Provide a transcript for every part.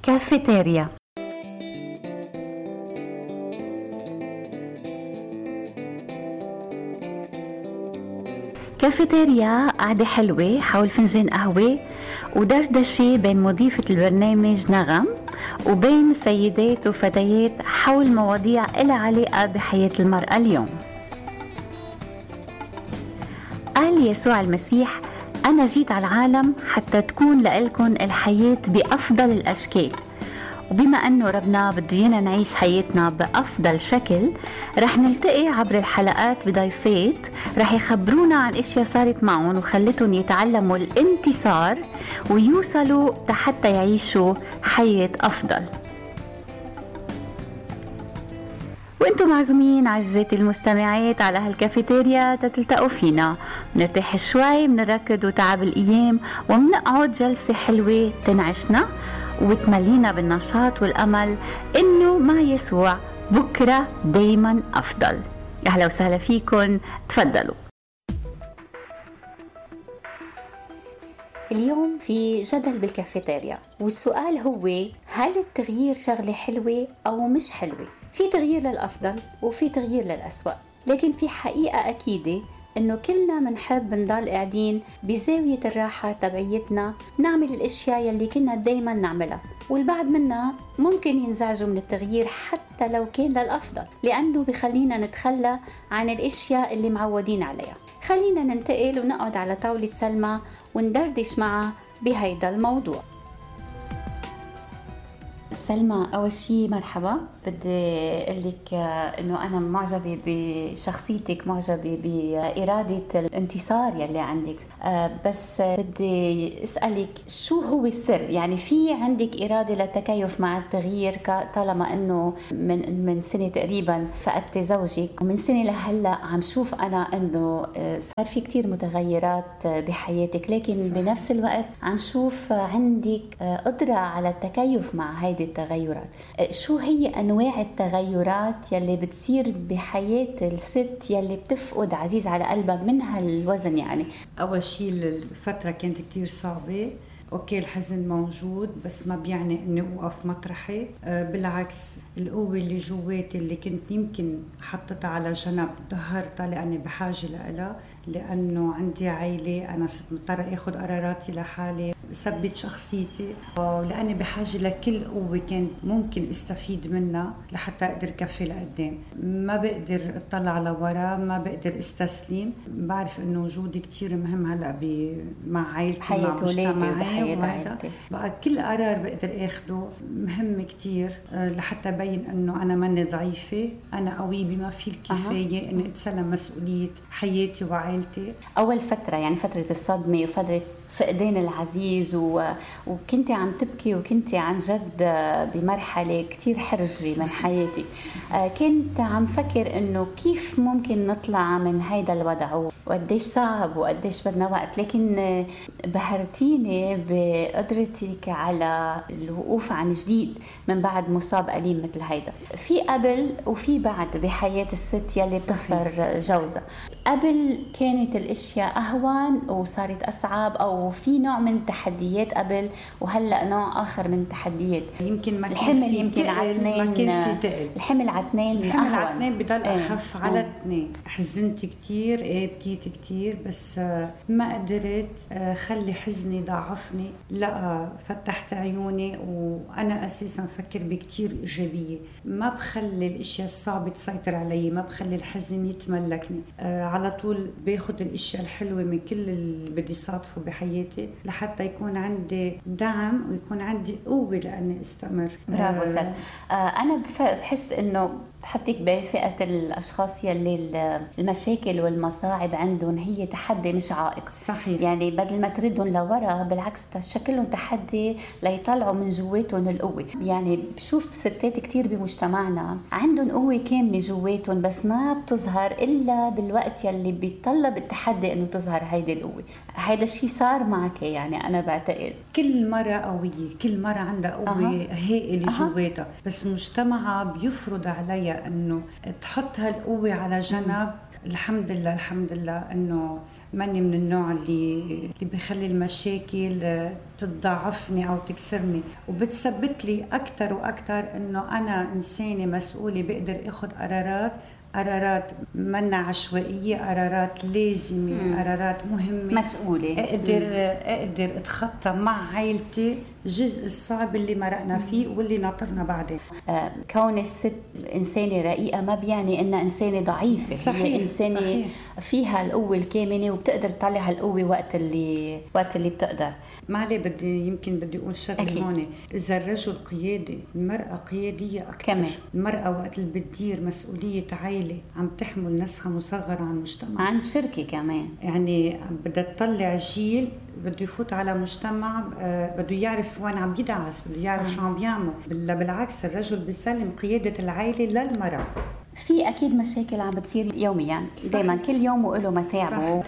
كافيتيريا. كافيتيريا قعدة حلوة حول فنجان قهوة ودردشة بين مضيفة البرنامج نغم وبين سيدات وفتيات حول مواضيع إلها علاقة بحياة المرأة اليوم. قال يسوع المسيح: أنا جيت على العالم حتى تكون لإلكن الحياة بأفضل الأشكال. وبما أنه ربنا بده إيانا نعيش حياتنا بأفضل شكل، رح نلتقي عبر الحلقات بضيفات رح يخبرونا عن اشياء صارت معهم وخلتهم يتعلموا الانتصار ويوصلوا حتى يعيشوا حياة أفضل. وانتم معزومين عزيزاتي المستمعات على هالكافيتيريا تتلتقوا فينا، بنرتاح شوي من الركض وتعب الأيام ومنقعد جلسة حلوة تنعشنا وتملينا بالنشاط والأمل إنه مع يسوع بكرة دايما أفضل. أهلا وسهلا فيكن، تفضلوا. اليوم في جدل بالكافيتيريا، والسؤال هو: هل التغيير شغلة حلوة أو مش حلوة؟ في تغيير للأفضل وفي تغيير للأسوأ، لكن في حقيقة أكيدة إنه كلنا منحب نضل قاعدين بزاوية الراحة تبعيتنا، نعمل الأشياء يلي كنا دايما نعملها، والبعض منا ممكن ينزعجوا من التغيير حتى لو كان للأفضل، لأنه بخلينا نتخلى عن الأشياء اللي معودين عليها. خلينا ننتقل ونقعد على طاولة سلمى وندردش معها بهيدا الموضوع. سلمى، أول شيء مرحبا. بدي أقول لك إنه أنا معجبة بشخصيتك، معجبة بإرادة الانتصار يلي عندك، بس بدي أسألك شو هو السر؟ يعني في عندك إرادة للتكيف مع التغيير طالما إنه من سنة تقريبا فقدت زوجك، ومن سنة لهلا عم شوف أنا إنه صار في كتير متغيرات بحياتك، لكن صح. بنفس الوقت عم شوف عندك قدرة على التكيف مع هيدي التغيرات. شو هي أنواع التغيرات يلي بتصير بحياة الست يلي بتفقد عزيز على قلبها من هالوزن؟ يعني أول شيء الفترة كانت كتير صعبة. أوكي، الحزن موجود بس ما بيعني أني أوقف مطرحي، بالعكس القوة اللي جواتي اللي كنت يمكن حطتها على جنب ظهرتها لأني بحاجة لها، لأنه عندي عائلة، أنا صرت مضطرة أخذ قراراتي لحالي، ثبت شخصيتي، ولأني بحاجة لكل قوة كانت ممكن استفيد منها لحتى أقدر كفي لقدام. ما بقدر أطلع لورا، ما بقدر استسلم. بعرف أنه وجودي كتير مهم هلأ مع عائلتي، مع مجتمعي، بقى كل قرار بقدر أخده مهم كتير لحتى أبين أنه أنا ماني ضعيفة، أنا قوية بما فيه الكفاية أني أتسلم مسؤولية حياتي وعائلتي. أول فترة يعني فترة الصدمة وفترة فقدان العزيز وكنتي عم تبكي وكنتي عن جد بمرحلة كتير حرجة من حياتي، كنت عم فكر انه كيف ممكن نطلع من هيدا الوضع وقديش صعب وقديش بدنا وقت، لكن بهرتيني بقدرتك على الوقوف عن جديد من بعد مصاب أليم مثل هيدا. في قبل وفي بعد بحياة الست يلي بتخسر جوزها. قبل كانت الاشياء اهون وصارت اصعب، او في نوع من التحديات قبل وهلا نوع اخر من التحديات؟ يمكن ما الحمل يمكن على اثنين، الحمل على اثنين، الحمل على اثنين بضل اخف على اثنين. حزنت كتير، بكيت كتير، بس ما قدرت خلي حزني ضعفني، لا فتحت عيوني وانا اساسا فكر بكتير ايجابيه، ما بخلي الاشياء الصعبه تسيطر علي، ما بخلي الحزن يتملكني، على طول باخد الاشياء الحلوه من كل اللي بدي صادفه بحياتي لحتى يكون عندي دعم ويكون عندي قوه لاني استمر. برافو سلمى. انا بحس انه بحطك بفئة الأشخاص يلي المشاكل والمصاعب عندهم هي تحدي مش عائق. صحيح. يعني بدل ما تردهم لورا بالعكس تشكلهم تحدي ليطلعوا من جواتهم القوة. يعني بشوف ستات كتير بمجتمعنا عندهم قوة كاملة جواتهم بس ما بتظهر إلا بالوقت يلي بيطلب التحدي إنه تظهر هيدي القوة. هيدا الشيء صار معك؟ يعني أنا بعتقد كل مرة قوية، كل مرة عندها قوة هائلة جواتها، بس مجتمعها بيفرض عليها انه تحط هالقوة على جنب. الحمد لله الحمد لله انه ماني من النوع اللي بيخلي المشاكل تضعفني أو تكسرني، وبتثبت لي أكتر وأكتر إنه أنا إنسانة مسؤولة، بقدر أخذ قرارات منا عشوائية، قرارات لازمة، قرارات مهمة، مسؤولة. أقدر أتخطى مع عائلتي الجزء الصعب اللي مرقنا فيه واللي ناطرنا بعدين. كون الست إنسانة رقيقة ما بيعني إنها إنسانة ضعيفة. صحيح. هي إنسانة صحيح. فيها القوة الكامنة وبتقدر تطلع القوة وقت اللي بتقدر. ما عليه، بدي أقول شغلة هون. إذا الرجل قيادي، المرأة قيادية أكثر كمان. المرأة وقت اللي بتدير مسؤولية عائلة عم تحمل نسخة مصغرة عن المجتمع، عن شركة كمان. يعني بدها تطلع جيل بده يفوت على مجتمع بده يعرف وين عم يدعس، بده يعرف شو عم بيعمل. بالعكس الرجل بيسلم قيادة العائلة للمرأة. في أكيد مشاكل عم بتصير يوميا، دايما كل يوم وله متاعبه.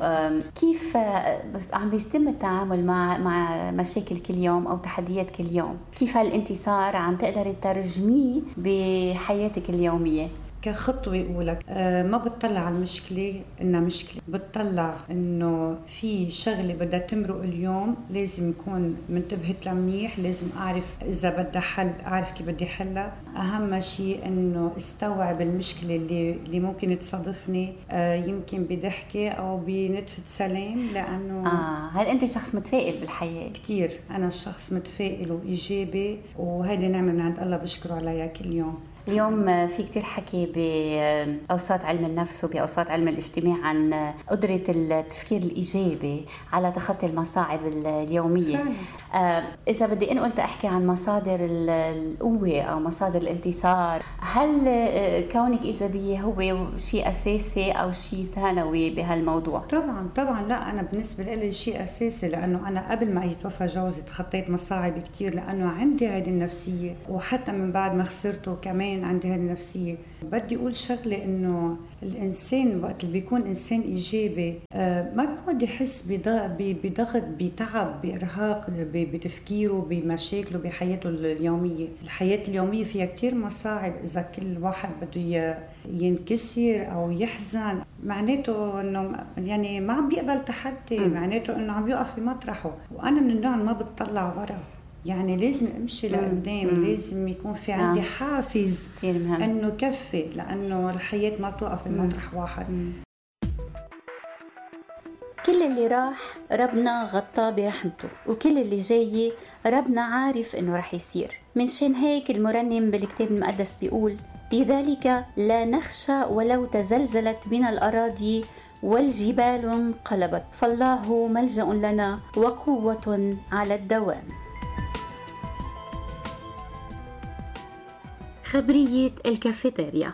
كيف عم بيتم التعامل مع مشاكل كل يوم أو تحديات كل يوم؟ كيف هالانتصار عم تقدر تترجميه بحياتك اليومية؟ كخطوة أولى ما بتطلع على المشكلة إنها مشكلة، بتطلع إنه في شغلة بدها تمرق اليوم، لازم يكون منتبهت لها منيح، لازم أعرف إذا بدها حل، أعرف كيف بدي حلها. أهم شيء إنه استوعب المشكلة اللي ممكن تصادفني، يمكن بضحكة أو بنتفة سلام، لأنه هل أنت شخص متفائل بالحياة؟ كتير، أنا شخص متفائل وإيجابي، وهذه نعمة من عند الله بشكره عليها كل يوم. اليوم في كتير حكي بأوساط علم النفس وبأوساط علم الاجتماع عن قدرة التفكير الإيجابي على تخطي المصاعب اليومية. إذا بدي قلت أحكي عن مصادر القوة أو مصادر الانتصار، هل كونك إيجابية هو شيء أساسي أو شيء ثانوي بهالموضوع؟ طبعا لا، أنا بالنسبة لي شيء أساسي، لأنه أنا قبل ما يتوفى جوزي تخطيت مصاعب كتير، لأنه عندي هذه النفسية، وحتى من بعد ما خسرته كمان عندي هذه النفسية. بدي أقول شغلة، إنه الإنسان وقت اللي بيكون إنسان إيجابي ما بيقعد يحس بضغط، بتعب، بإرهاق بتفكيره، بمشاكله، بحياته اليومية. الحياة اليومية فيها كتير مصاعب. إذا كل واحد بده ينكسر أو يحزن، معناته إنه يعني ما عم بيقبل تحدي، معناته إنه عم يقف بمطرحه. وأنا من النوع ما بتطلع ورا، يعني لازم امشي لقدام، لازم يكون في عندي حافز انه كفي، لانه الحياه ما توقف بمطرح واحد. كل اللي راح ربنا غطاه برحمته، وكل اللي جاي ربنا عارف انه رح يصير. منشان هيك المرنم بالكتاب المقدس بيقول: لذلك لا نخشى ولو تزلزلت بنا الأراضي والجبال انقلبت، فالله ملجأ لنا وقوة على الدوام. خبرية الكافيتيريا.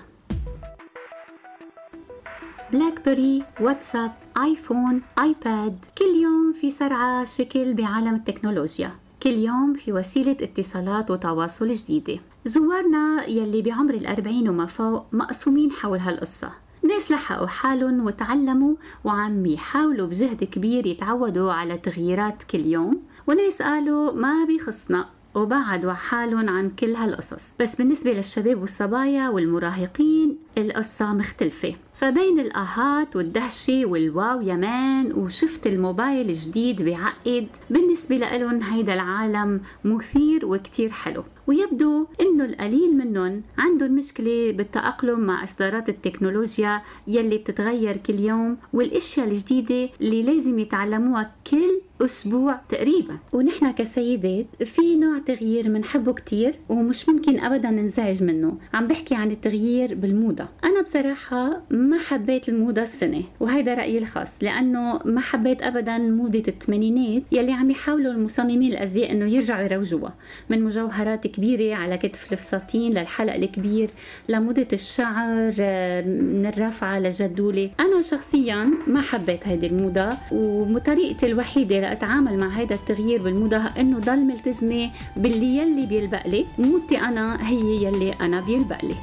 بلاك بيري، واتساب، آيفون، آيباد، كل يوم في سرعة شكل بعالم التكنولوجيا، كل يوم في وسيلة اتصالات وتواصل جديدة. زوارنا يلي بعمر 40 وما فوق مقسومين حول هالقصة. ناس لحقوا حالهم وتعلموا وعم يحاولوا بجهد كبير يتعودوا على تغييرات كل يوم، وناس قالوا ما بيخصنا وبعدوا حالهم عن كل هالقصص. بس بالنسبة للشباب والصبايا والمراهقين القصة مختلفة، فبين الآهات والدهشة والواو يمان وشفت الموبايل الجديد بعقد، بالنسبة لهم هيدا العالم مثير وكتير حلو. ويبدو إنه القليل منهم عندهم مشكلة بالتأقلم مع إصدارات التكنولوجيا يلي بتتغير كل يوم، والأشياء الجديدة اللي لازم يتعلموها كل أسبوع تقريبا. ونحن كسيدات في نوع تغيير منحبه كتير ومش ممكن أبدا ننزعج منه. عم بحكي عن التغيير بالموضة. أنا بصراحة ما حبيت الموضة السنة، وهيدا رأيي الخاص، لأنه ما حبيت أبدا موضة الثمانينات يلي عم يحاولوا المصممين الأزياء إنه يرجعوا يروجوها، من مجوهرات كبيرة على كتف الفساتين للحلق الكبير لموضة الشعر من الرافعة للجدولة. أنا شخصيا ما حبيت هيدي الموضة، وطريقتي الوحيدة لأتعامل مع هيدا التغيير بالموضة إنه ضل ملتزمة باللي يلي بيلبق لي. موضتي أنا هي يلي أنا بيلبق لي.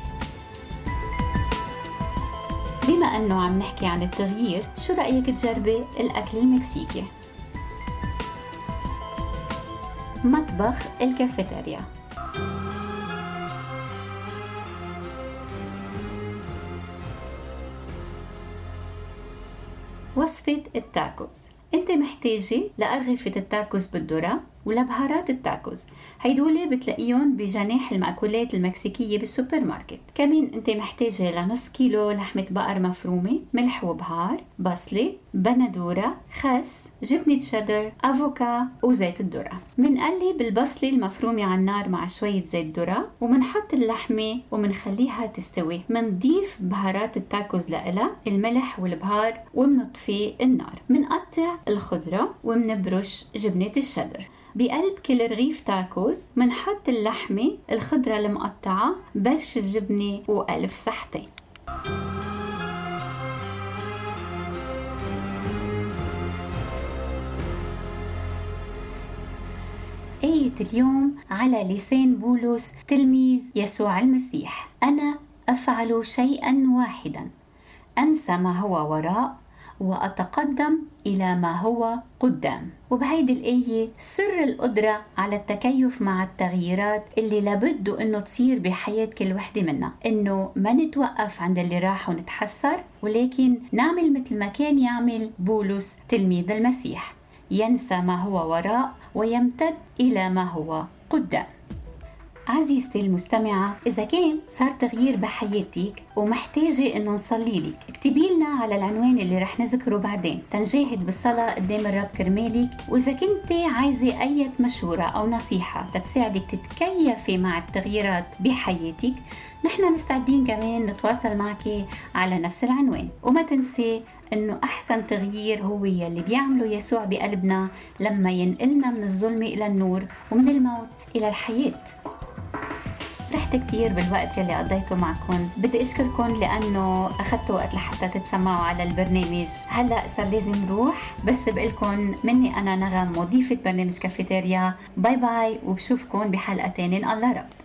بما أنه عم نحكي عن التغيير، شو رأيك تجربي الأكل المكسيكي؟ مطبخ الكافيتيريا. وصفة التاكوز. انت محتاجة لأرغفة التاكوز بالذرة ولبهارات التاكوز. هيدول بتلاقيهم بجناح المأكولات المكسيكية بالسوبر ماركت. كمان انت محتاجة لنص كيلو لحمة بقر مفرومة، ملح وبهار، بصلة، بندورة، خس، جبنة شيدر، أفوكا وزيت الذرة. منقلب البصلة المفرومة على النار مع شوية زيت ذرة، ومنحط اللحمة ومنخليها تستوي. منضيف بهارات التاكوز لها، الملح والبهار، ومنطفي النار. منقطع الخضرة ومنبرش جبنة الشيدر. بقلب كل رغيف تاكوز منحط اللحمة، الخضرة المقطعة، برش الجبنة، وألف صحتين. آية اليوم على لسان بولس تلميذ يسوع المسيح: أنا أفعل شيئا واحدا، أنسى ما هو وراء وأتقدم إلى ما هو قدام. وبهيدي الآية سر القدرة على التكيف مع التغييرات اللي لابد أنه تصير بحياة كل وحدة منا، أنه ما نتوقف عند اللي راح ونتحسر، ولكن نعمل مثل ما كان يعمل بولس تلميذ المسيح، ينسى ما هو وراء ويمتد إلى ما هو قدام. عزيزتي المستمعة، إذا كان صار تغيير بحياتك ومحتاجة إنه نصلي لك، اكتبي لنا على العنوان اللي رح نذكره بعدين تنجاهد بالصلاة قدام الرب كرمالك. وإذا كنت عايزة أي مشورة أو نصيحة تساعدك تتكيفي مع التغييرات بحياتك، نحن مستعدين كمان نتواصل معك على نفس العنوان. وما تنسي إنه أحسن تغيير هو يلي بيعمله يسوع بقلبنا لما ينقلنا من الظلم إلى النور ومن الموت إلى الحياة. فرحت كتير بالوقت يلي قضيته معكم. بدي أشكركم لأنه أخذتوا وقت لحتى تتسمعوا على البرنامج. هلأ صار لازم روح، بس بقلكم مني أنا نغم، مضيفة برنامج كافيتيريا. باي باي، وبشوفكم بحلقة تانية. الله رب.